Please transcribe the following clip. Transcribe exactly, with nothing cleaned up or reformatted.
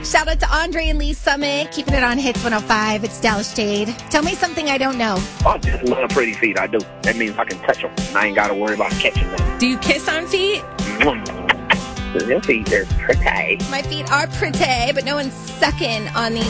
Shout out to Andre and Lee Summit, keeping it on Hits one oh five. It's Dallas Jade. Tell me something I don't know. I just love pretty feet. I do. That means I can touch them. I ain't got to worry about catching them. Do you kiss on feet? Your feet are pretty. My feet are pretty, but no one's sucking on these